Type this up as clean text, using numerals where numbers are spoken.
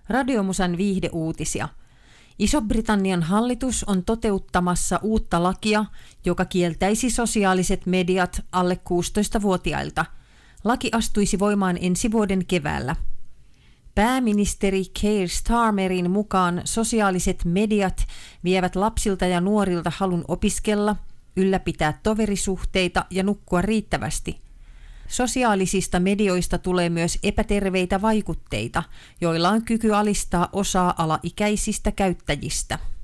Radiomusan viihdeuutisia. Iso-Britannian hallitus on toteuttamassa uutta lakia, joka kieltäisi sosiaaliset mediat alle 16-vuotiailta. Laki astuisi voimaan ensi vuoden keväällä. Pääministeri Keir Starmerin mukaan sosiaaliset mediat vievät lapsilta ja nuorilta halun opiskella, ylläpitää toverisuhteita ja nukkua riittävästi. Sosiaalisista medioista tulee myös epäterveitä vaikutteita, joilla on kyky alistaa osaa alaikäisistä käyttäjistä.